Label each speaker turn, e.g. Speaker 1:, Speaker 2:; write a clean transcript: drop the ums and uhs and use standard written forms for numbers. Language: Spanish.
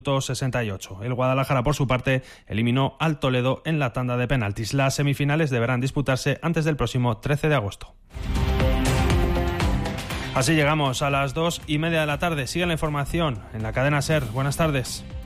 Speaker 1: 68. El Guadalajara, por su parte, eliminó al Toledo en la tanda de penaltis. Las semifinales deberán disputarse antes del próximo 13 de agosto. Así llegamos a las 2:30 de la tarde. Sigue la información en la cadena SER. Buenas tardes.